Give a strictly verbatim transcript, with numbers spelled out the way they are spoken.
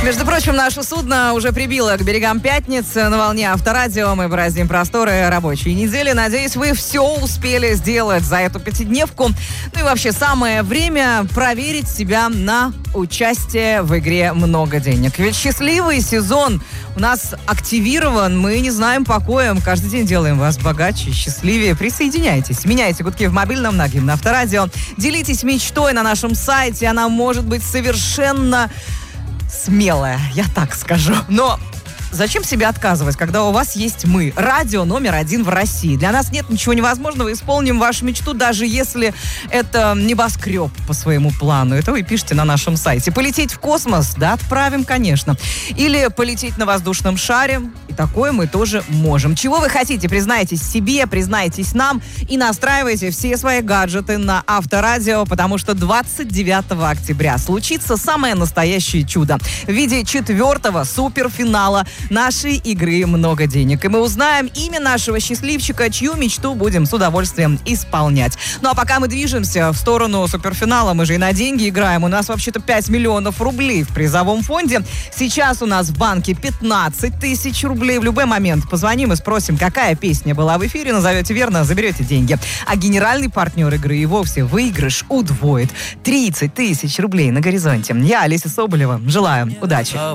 Между прочим, наше судно уже прибило к берегам Пятницы. На волне Авторадио мы бороздим просторы рабочей недели. Надеюсь, вы все успели сделать за эту пятидневку. Ну и вообще, самое время проверить себя на участие в игре «Много денег». Ведь счастливый сезон у нас активирован. Мы не знаем покоя. Мы каждый день делаем вас богаче, счастливее. Присоединяйтесь. Меняйте гудки в мобильном на гимн Авторадио. Делитесь мечтой на нашем сайте. Она может быть совершенно смелая, я так скажу. Но зачем себе отказывать, когда у вас есть мы? Радио номер один в России. Для нас нет ничего невозможного. Исполним вашу мечту, даже если это небоскреб по своему плану. Это вы пишете на нашем сайте. Полететь в космос? Да, отправим, конечно. Или полететь на воздушном шаре? И такое мы тоже можем. Чего вы хотите? Признайтесь себе, признайтесь нам и настраивайте все свои гаджеты на Авторадио, потому что двадцать девятого октября случится самое настоящее чудо в виде четвертого суперфинала нашей игры «Много денег». И мы узнаем имя нашего счастливчика, чью мечту будем с удовольствием исполнять. Ну а пока мы движемся в сторону суперфинала, мы же и на деньги играем. У нас вообще-то пять миллионов рублей в призовом фонде. Сейчас у нас в банке пятнадцать тысяч рублей. В любой момент позвоним и спросим, какая песня была в эфире. Назовете верно, заберете деньги. А генеральный партнер игры и вовсе выигрыш удвоит. тридцать тысяч рублей на горизонте. Я, Олеся Соболева, желаю удачи.